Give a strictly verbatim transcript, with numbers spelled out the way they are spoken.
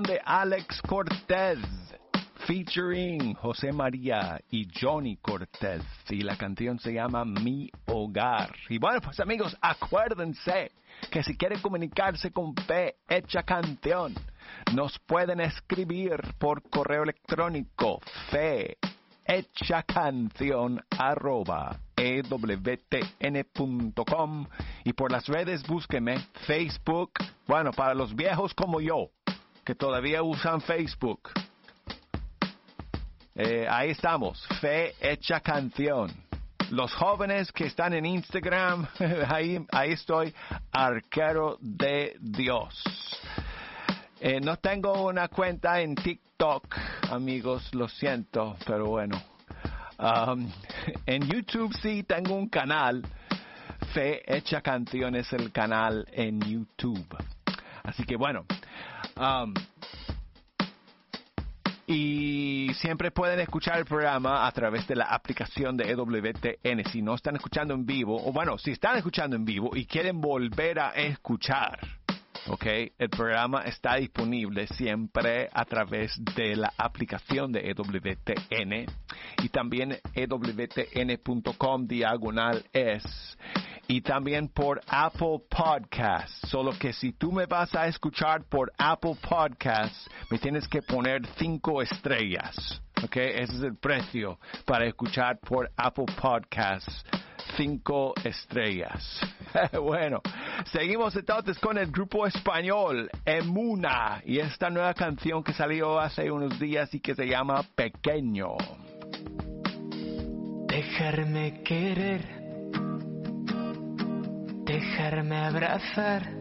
de Alex Cortez, featuring José María y Johnny Cortez, y la canción se llama Mi Hogar. Y bueno, pues amigos, acuérdense que si quieren comunicarse con Fe Hecha Canción, nos pueden escribir por correo electrónico fe hecha canción arroba e w t n punto com, y por las redes búsqueme Facebook. Bueno, para los viejos como yo que todavía usan Facebook, eh, ahí estamos, Fe Hecha Canción. Los jóvenes que están en Instagram, ahí, ahí estoy, Arquero de Dios. Eh, no tengo una cuenta en TikTok, amigos, lo siento, pero bueno. Um, en YouTube sí tengo un canal. Fe Hecha Canción es el canal en YouTube. Así que bueno. Um, y siempre pueden escuchar el programa a través de la aplicación de E W T N. Si no están escuchando en vivo, o bueno, si están escuchando en vivo y quieren volver a escuchar, ok, el programa está disponible siempre a través de la aplicación de E W T N y también e w t n punto com diagonal es, y también por Apple Podcasts. Solo que si tú me vas a escuchar por Apple Podcasts, me tienes que poner cinco estrellas, ok, ese es el precio para escuchar por Apple Podcasts. Cinco estrellas. Bueno, seguimos entonces con el grupo español Emuna y esta nueva canción que salió hace unos días y que se llama Pequeño. Dejarme querer, dejarme abrazar,